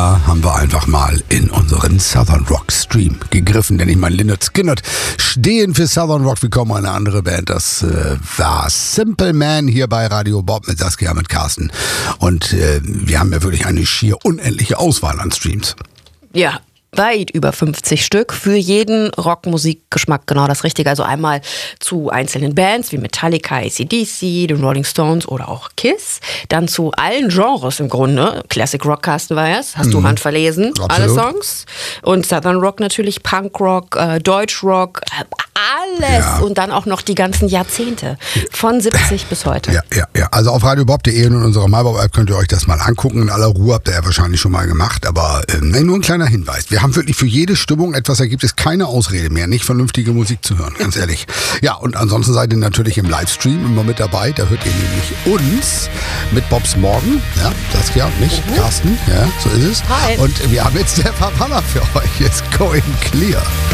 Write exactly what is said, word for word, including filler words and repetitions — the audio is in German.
da haben wir einfach mal in unseren Southern Rock Stream gegriffen, denn ich meine, Lynyrd Skynyrd stehen für Southern Rock wie kaum eine andere Band. Das äh, war Simple Man hier bei Radio Bob mit Saskia, mit Carsten. Und äh, wir haben ja wirklich eine schier unendliche Auswahl an Streams. Ja. Weit über fünfzig Stück, für jeden Rockmusikgeschmack genau das Richtige. Also einmal zu einzelnen Bands wie Metallica, A C D C, den Rolling Stones oder auch Kiss. Dann zu allen Genres im Grunde. Classic Rock, Carsten Weiers, hast mhm. du handverlesen, Absolut. Alle Songs. Und Southern Rock natürlich, Punkrock, äh, Deutschrock, äh, alles. Ja. Und dann auch noch die ganzen Jahrzehnte, von siebzig bis heute. Ja, ja, ja. Also auf radiobob punkt de und in unserer MyBob-App könnt ihr euch das mal angucken. In aller Ruhe habt ihr ja wahrscheinlich schon mal gemacht, aber äh, nur ein kleiner Hinweis. Wir haben wirklich für jede Stimmung etwas, da gibt es keine Ausrede mehr, nicht vernünftige Musik zu hören, ganz ehrlich. Ja, und ansonsten seid ihr natürlich im Livestream immer mit dabei, da hört ihr nämlich uns mit Bobs Morgen, ja, Saskia und mich, mhm. Carsten, ja, so ist es. Hi. Und wir haben jetzt der Papala für euch, jetzt Going Clear.